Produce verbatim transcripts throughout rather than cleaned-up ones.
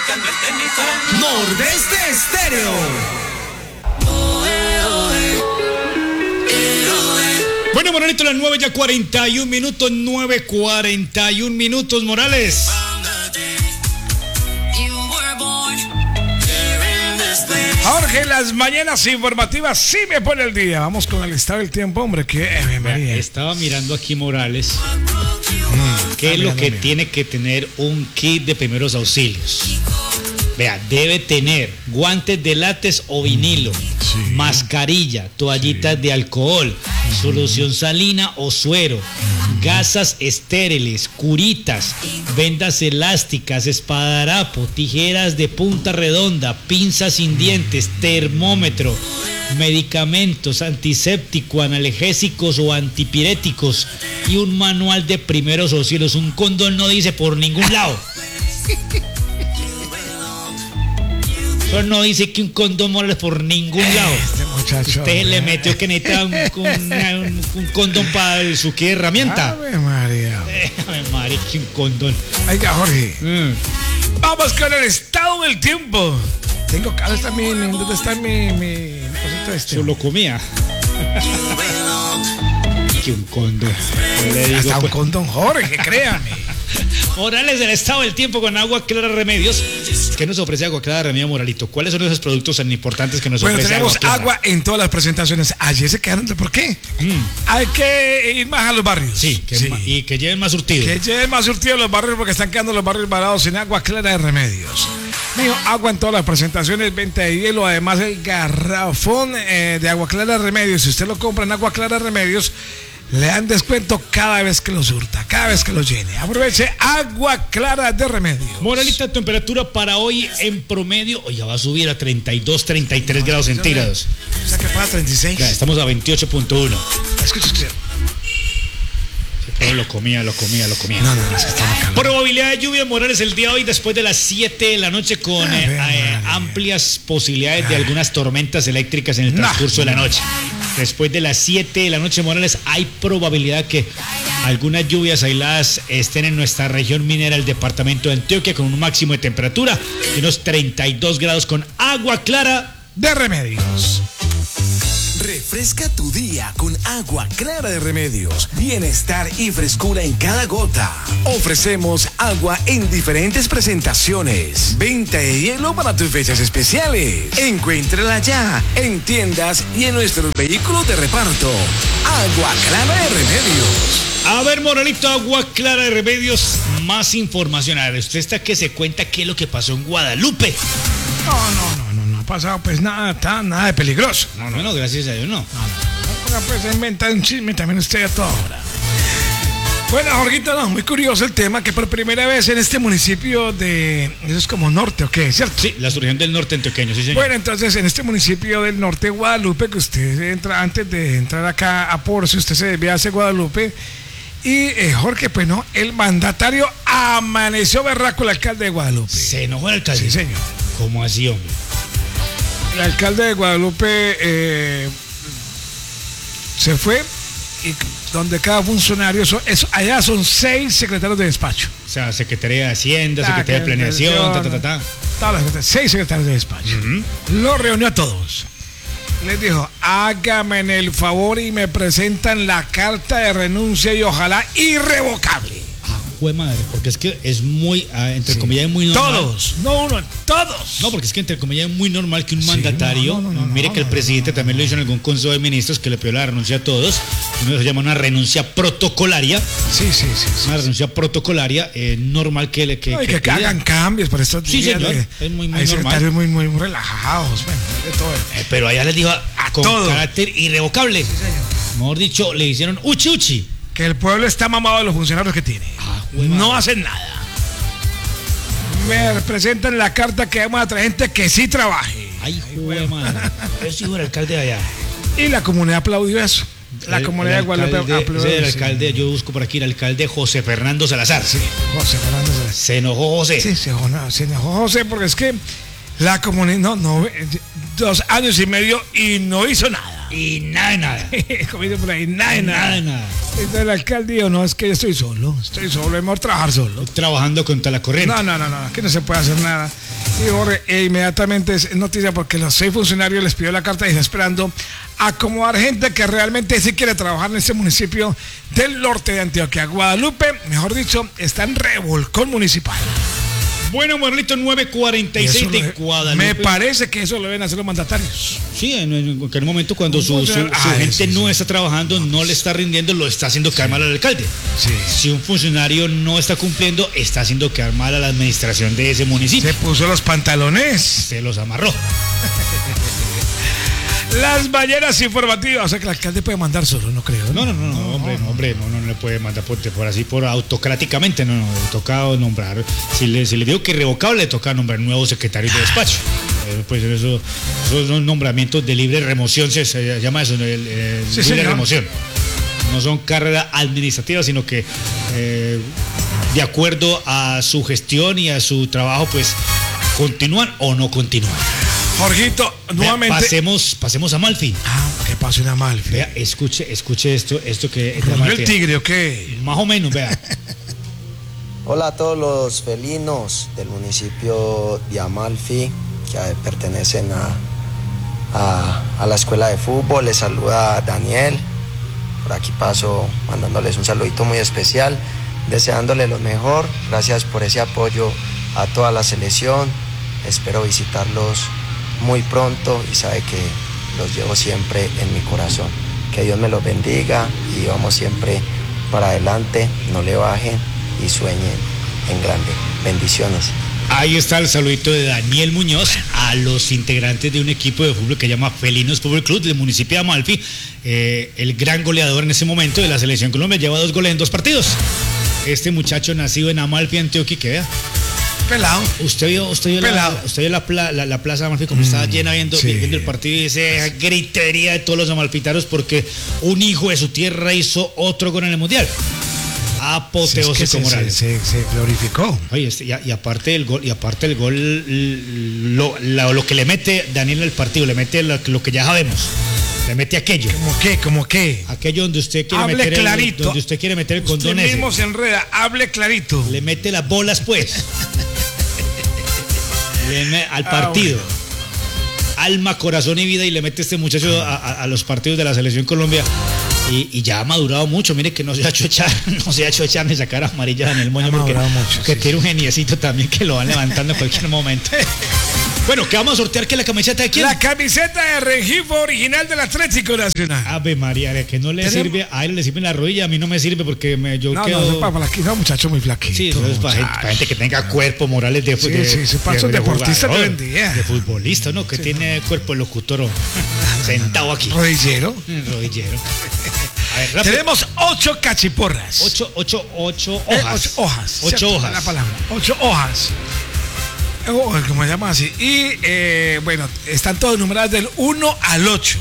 Nordeste Estéreo. Bueno, Moralito, las nueve ya cuarenta y un minutos, nueve cuarenta y un minutos, Morales. Jorge, las mañanas informativas sí me pone el día. Vamos con el estado del tiempo, hombre. Que eh, María. Estaba mirando aquí, Morales, mm, qué es lo que bien. Tiene que tener un kit de primeros auxilios. Vea, debe tener guantes de látex o vinilo, sí. mascarilla, toallitas sí. de alcohol, uh-huh. solución salina o suero, uh-huh. gasas estériles, curitas, vendas elásticas, espadarapo, tijeras de punta redonda, pinzas sin dientes, termómetro, medicamentos, antiséptico, analgésicos o antipiréticos y un manual de primeros auxilios. Un condón no dice por ningún lado. No dice que un condón Morales por ningún lado. Este muchacho, usted eh. le metió que necesita un, un, un condón para su qué herramienta. Ave María. Ave María, que un condón. Oiga, Jorge. Mm. Vamos con el estado del tiempo. Tengo acá, ¿dónde está mi, dónde está mi, mi, mi cosita este? Solo comía. Que un condón. Le digo, hasta un pues, condón, Jorge, créame. Morales, del estado del tiempo con Agua Clara Remedios. ¿Qué nos ofrece Agua Clara Remedios, Moralito? ¿Cuáles son esos productos tan importantes que nos bueno, ofrece Agua Clara? Agua Tenemos agua en todas las presentaciones. Ayer se quedaron de por qué. Mm. Hay que ir más a los barrios. Sí, que sí. Ma- y que lleven más surtido. Que lleven más surtido los barrios porque están quedando los barrios varados sin Agua Clara de Remedios. Mío, agua en todas las presentaciones, venta de hielo, además el garrafón eh, de Agua Clara de Remedios. Si usted lo compra en Agua Clara de Remedios, le dan descuento cada vez que lo surta, cada vez que lo llene. Aproveche Agua Clara de Remedios. Moralita, temperatura para hoy en promedio, hoy ya va a subir a treinta y dos, treinta y tres no, grados centígrados. O sea que para treinta y seis. Ya, estamos a veintiocho punto uno. Escucha, escucha. Pero lo comía, lo comía, lo comía. No, no, no, es que está bacano. Probabilidad de lluvia, Morales, el día de hoy después de las siete de la noche con ah, eh, eh, amplias posibilidades ah. de algunas tormentas eléctricas en el transcurso no. de la noche. Después de las siete de la noche, Morales, hay probabilidad que algunas lluvias aisladas estén en nuestra región minera, el departamento de Antioquia, con un máximo de temperatura de unos treinta y dos grados con Agua Clara de Remedios. Refresca tu día con Agua Clara de Remedios. Bienestar y frescura en cada gota. Ofrecemos agua en diferentes presentaciones. Venta de hielo para tus fechas especiales. Encuéntrala ya en tiendas y en nuestros vehículos de reparto. Agua Clara de Remedios. A ver, Moralito, Agua Clara de Remedios. Más información. A ver, usted está que se cuenta qué es lo que pasó en Guadalupe. No, no, no. Ha pasado pues nada, tan, nada de peligroso. No, no, no, gracias a Dios, no. No, no, no pues inventa un chisme también usted a toda hora. Bueno, Jorgito, no, muy curioso el tema que por primera vez en este municipio de, eso es como norte, ¿o qué? ¿Cierto? Sí, la región del norte antioqueño, sí, señor. Bueno, entonces en este municipio del norte de Guadalupe, que usted entra, antes de entrar acá a Porcio, usted se desvía hacia Guadalupe. Y eh, Jorge, pues no, el mandatario amaneció berraco, el alcalde de Guadalupe. ¿Se enojó el alcalde? Sí, señor. ¿Cómo así, hombre? El alcalde de Guadalupe eh, se fue y donde cada funcionario, son, eso, allá son seis secretarios de despacho. O sea, Secretaría de Hacienda, la Secretaría de Planeación, ta, ta, ta, ta. Todas las, seis secretarios de despacho. Uh-huh. Los reunió a todos. Les dijo, hágame el favor y me presentan la carta de renuncia y ojalá irrevocable. Fue madre, porque es que es muy, entre sí. comillas, es muy normal. Todos, no uno, todos. No, porque es que entre comillas es muy normal que un sí, mandatario, no, no, no, mire no, que el presidente no, no, también no, lo hizo en algún consejo de ministros que le pidió la renuncia a todos. Uno se llama una renuncia protocolaria. Sí, sí, sí. sí una renuncia protocolaria, eh, normal que le que, no, y que, que, que hagan cambios por estos sí, días. Señor, de, es muy, muy hay normal. secretarios muy, muy, muy relajados, bueno, de todo. Eh, pero allá les dijo a, a con todo. Carácter irrevocable. Sí, señor. Mejor dicho, le hicieron uchi uchi. Que el pueblo está mamado de los funcionarios que tiene. Ah, no hacen nada. Me presentan la carta que vamos a traer gente que sí trabaje. Ay, joder, madre. Eso hijo el alcalde de allá. Y la comunidad aplaudió eso. La el, comunidad el de Guadalupe aplaudió. El alcalde, sí. Yo busco por aquí el alcalde José Fernando Salazar. Sí, José Fernando Salazar. Se enojó José. Sí, se enojó, se enojó José porque es que la comunidad, no, no, dos años y medio y no hizo nada. Y nada de nada. Como dice por ahí, nada de nada. Nada de nada. Entonces el alcalde dijo, no, es que yo estoy solo, estoy solo, es mejor trabajar solo. Estoy trabajando contra la corriente. No, no, no, no, aquí no se puede hacer nada. Y Jorge, e inmediatamente es noticia porque los seis funcionarios les pidió la carta y está esperando acomodar gente que realmente sí quiere trabajar en este municipio del norte de Antioquia. Guadalupe, mejor dicho, está en revolcón municipal. Bueno, Marlito, nueve cuarenta y seis de Guadalupe. Me parece que eso lo deben hacer los mandatarios. Sí, en, en cualquier momento cuando su, su, su ah, gente sí, no sí. está trabajando, no le está rindiendo, lo está haciendo quedar sí. mal al alcalde. Sí. Si un funcionario no está cumpliendo, está haciendo quedar mal a la administración de ese municipio. Se puso los pantalones. Se los amarró. Las ballenas informativas, o sea que el alcalde puede mandar solo, no creo. No, no, no, no, no hombre, no, hombre, no, no, no le puede mandar por, por así, por autocráticamente, no, no, le toca nombrar, si le, si le digo que irrevocable, le toca nombrar nuevo secretario de despacho. Eh, pues eso, esos son nombramientos de libre remoción, se, se llama eso, el, el sí, libre señor. remoción. No son carreras administrativas, sino que eh, de acuerdo a su gestión y a su trabajo, pues continúan o no continúan. Jorgito, nuevamente. Vea, pasemos, pasemos a Amalfi. Ah, ¿qué pasó en Amalfi? Vea, escuche, escuche esto, esto que es ¿Rompió el tigre o qué? Más o menos, vea. Hola a todos los felinos del municipio de Amalfi que pertenecen a, a, a la escuela de fútbol. Les saluda Daniel. Por aquí paso mandándoles un saludito muy especial, deseándoles lo mejor. Gracias por ese apoyo a toda la selección. Espero visitarlos muy pronto y sabe que los llevo siempre en mi corazón. Que Dios me los bendiga y vamos siempre para adelante, no le bajen y sueñen en grande. Bendiciones. Ahí está el saludito de Daniel Muñoz a los integrantes de un equipo de fútbol que se llama Felinos Fútbol Club del municipio de Amalfi. Eh, el gran goleador en ese momento de la selección Colombia lleva dos goles en dos partidos. Este muchacho nacido en Amalfi, Antioquia, que vea. Pelado. Usted vio, usted vio, la, usted vio la, la, la, la plaza de Amalfi como mm, estaba llena viendo, sí. viendo el partido y esa gritería de todos los amalfitanos porque un hijo de su tierra hizo otro gol en el mundial. Apoteósico sí, es que Morales. Se, se, se glorificó. Oye, este, y, y aparte del gol, y aparte del gol, lo, lo, lo que le mete Daniel al partido, le mete lo, lo que ya sabemos. Le mete aquello. ¿Cómo qué? ¿Cómo qué? Aquello donde usted quiere hable meter clarito. el, donde usted quiere meter el condón ese. Usted mismo ese. se enreda, hable clarito. Le mete las bolas pues. le me, al partido. Ah, bueno. Alma, corazón y vida y le mete este muchacho a, a, a los partidos de la selección Colombia. Y, y ya ha madurado mucho, mire que no se ha hecho echar, no se ha hecho echar ni sacar amarillas en el moño porque mucho, que sí, tiene un geniecito también que lo van levantando en cualquier momento. Bueno, ¿qué vamos a sortear? ¿Qué la camiseta de quién? La camiseta de Rengifo original del Atlético Nacional. Ave María, que no le ¿Tenemos? sirve, a él le sirve en la rodilla, a mí no me sirve porque me, yo no, quedo... No, no, para, para, no, muchacho muy flaquito. Sí, eso es para gente, para gente que tenga cuerpo, Morales de... Sí, de, sí, sí, para de, de deportista de, de, de futbolista, ¿no? Que sí, tiene no. cuerpo de locutor sentado aquí. Rodillero. Rodillero. A ver, tenemos ocho cachiporras. Ocho, ocho, ocho hojas. Eh, ocho hojas. Ocho ¿cierto? hojas. La palabra. Ocho hojas. Oh, como se llama así. Y eh, bueno, están todas numeradas del uno al ocho.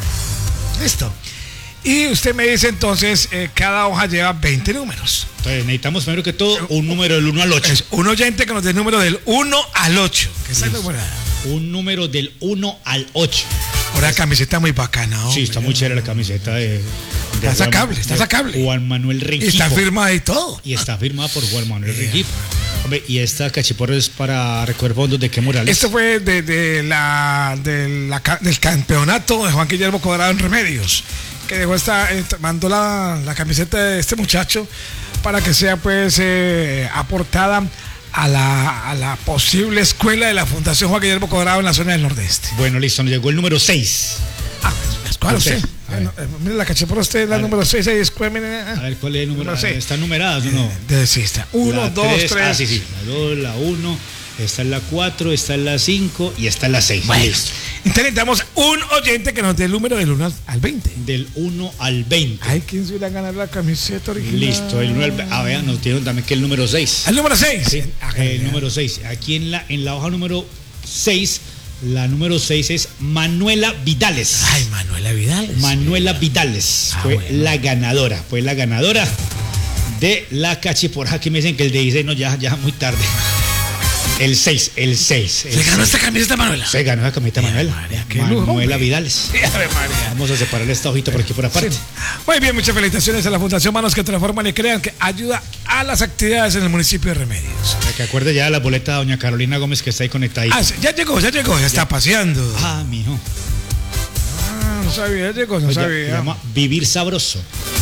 Listo. Y usted me dice entonces, eh, cada hoja lleva veinte números. Entonces necesitamos primero que todo un número del uno al ocho. Es un oyente que nos dé el número del uno al ocho. Que está numerada. Un número del uno al ocho. Ahora la camiseta muy bacana, hombre. Sí, está muy chévere la camiseta de... de está sacable, está sacable. Juan Manuel Rengifo. Y está firmada y todo. Y está firmada por Juan Manuel yeah. Rengifo. Hombre, y esta cachiporra es para recoger fondos de qué Morales. Esto fue de, de la, de la del campeonato de Juan Guillermo Cuadrado en Remedios, que dejó esta, mandó la, la camiseta de este muchacho para que sea pues eh, aportada a la, a la posible escuela de la Fundación Juan Guillermo Cuadrado en la zona del Nordeste. Bueno, listo, nos llegó el número seis. Ah, ¿cuál usted? Bueno, eh, mire la cachiporra usted, la número seis, ahí después, mire, a ver, ¿cuál es el número? seis. ¿Están numeradas o no? Eh, sí, está. uno, dos, tres. Ah, sí, sí. La dos, la uno, está en la cuatro, está en la cinco y está en la seis. Bueno, listo. Entonces necesitamos un oyente que nos dé el número del uno al veinte. Del uno al veinte. Ay, ¿quién se irá a ganar la camiseta original? Listo, el uno al veinte. Ah, vean, nos dieron también que el número seis. ¿El número seis? Sí, ah, el número seis. Aquí en la, en la hoja número seis. La número seis es Manuela Vidales. Ay, Manuela Vidales. Manuela Vidales ah, fue bueno. la ganadora. Fue la ganadora de la cachiporra. Aquí me dicen que el de dieciséis no, ya, ya muy tarde. El seis, el seis. ¿Se ganó esta camiseta, Manuela? Se ganó esta camiseta, Manuela. María, qué lujo, Manuela Vidales. Sí, María. Vamos a separar esta hojita por aquí por aparte. Sí. Muy bien, muchas felicitaciones a la Fundación Manos que Transforman y Crean, que ayuda a las actividades en el municipio de Remedios. Para que acuerde ya la boleta de doña Carolina Gómez que está ahí conectada. Ah, ya llegó, ya llegó, ya, ya está paseando. Ah, mijo. Ah, no sabía, ya llegó, no Oye, sabía. se llama Vivir Sabroso.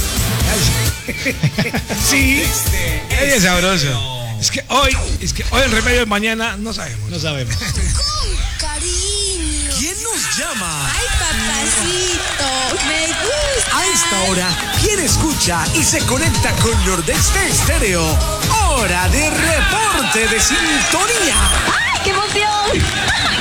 Sí, ella es sabroso. Es que hoy, es que hoy en Remedios, mañana no sabemos. No sabemos. Con cariño. ¿Quién nos llama? Ay, papacito, me gusta. A esta hora, ¿quién escucha y se conecta con Nordeste Estéreo? Hora de reporte de sintonía. ¡Ay, qué emoción!